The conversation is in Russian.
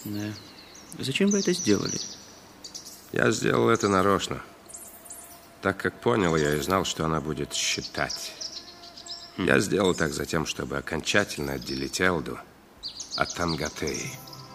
Да. Зачем вы это сделали? Я сделал это нарочно. Так как понял я и знал, что она будет считать. Я сделал так затем, чтобы окончательно отделить Элду от Тангатеи.